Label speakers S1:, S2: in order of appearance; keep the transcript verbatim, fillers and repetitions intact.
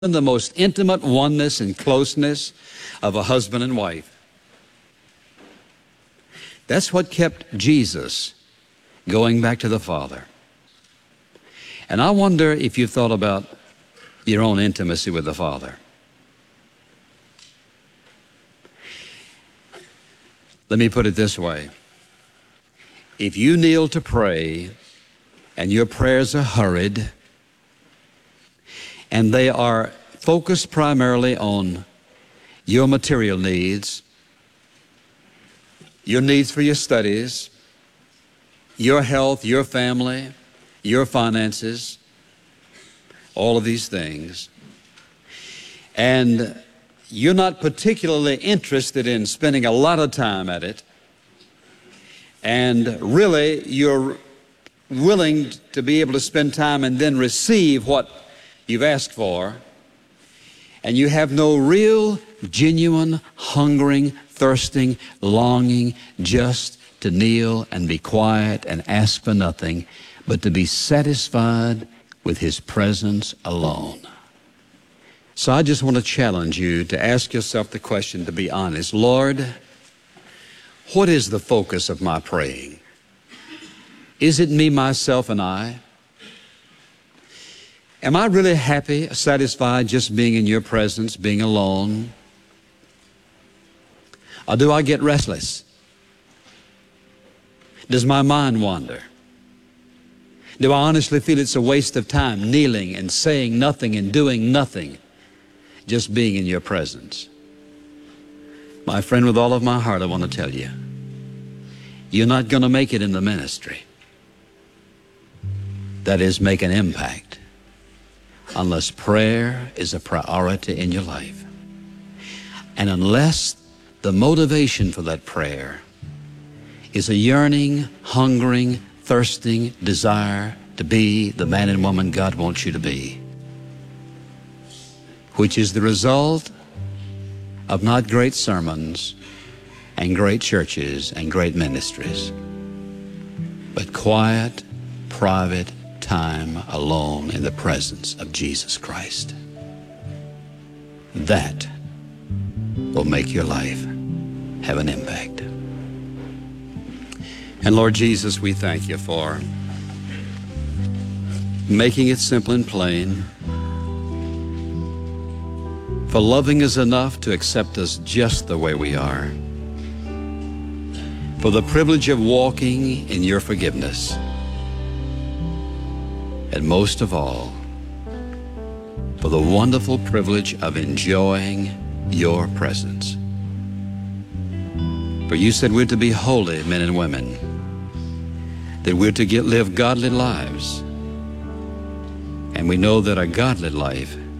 S1: the most intimate oneness and closeness of a husband and wife. That's what kept Jesus going back to the Father. And I wonder if you've thought about your own intimacy with the Father. Let me put it this way. If you kneel to pray and your prayers are hurried and they are focused primarily on your material needs, your needs for your studies, your health, your family, your finances, all of these things, and you're not particularly interested in spending a lot of time at it, and really you're willing to be able to spend time and then receive what you've asked for, and you have no real, genuine, hungering, thirsting, longing just to kneel and be quiet and ask for nothing, but to be satisfied with His presence alone. So I just want to challenge you to ask yourself the question, to be honest. Lord, what is the focus of my praying? Is it me, myself, and I? Am I really happy, satisfied just being in your presence, being alone? Or do I get restless? Does my mind wander? Do I honestly feel it's a waste of time kneeling and saying nothing and doing nothing, just being in your presence? My friend, with all of my heart, I want to tell you, you're not going to make it in the ministry. That is, make an impact, unless prayer is a priority in your life. And unless the motivation for that prayer is a yearning, hungering, thirsting desire to be the man and woman God wants you to be, which is the result of not great sermons and great churches and great ministries, but quiet, private time alone in the presence of Jesus Christ. That will make your life have an impact. And Lord Jesus, we thank you for making it simple and plain, for loving us enough to accept us just the way we are, for the privilege of walking in your forgiveness, and most of all, for the wonderful privilege of enjoying your presence. For you said we're to be holy men and women, that we're to get, live godly lives. And we know that a godly life